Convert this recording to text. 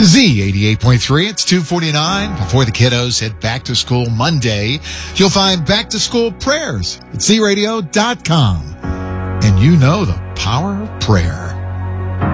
Z88.3, it's 2:49. Before the kiddos head back to school Monday, you'll find back to school prayers at ZRadio.com. And you know the power of prayer.